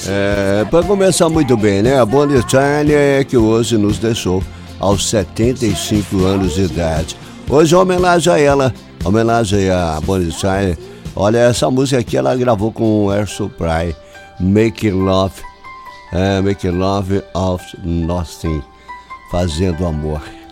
Para começar muito bem, né? A Bonnie Tyler, que hoje nos deixou aos 75 anos de idade. Hoje, homenagem a ela, homenagem a Bonnie Tyler. Olha, essa música aqui ela gravou com o Air Supply, Making Love of Nothing, fazendo amor.